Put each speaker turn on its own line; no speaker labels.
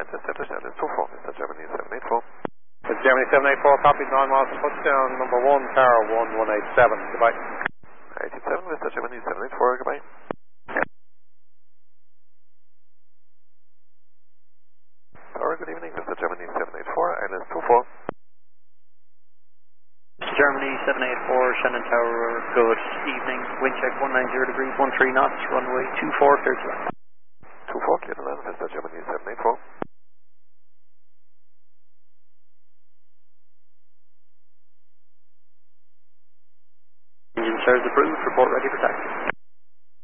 established at 24, Mr. Germany 784.
It's Germany 784, copied 9 miles to touchdown, number 1, Tower 1187, goodbye.
87, Mr. Germany 784, goodbye. Tower, good evening, Mr. Germany 784, Islands 24.
Germany 784, Shannon Tower, good evening, wind check 190 degrees, 13 knots, runway 24, clear to land.
24, clear to land, Mr. Germany 784.
Engine stairs approved, report ready for taxi.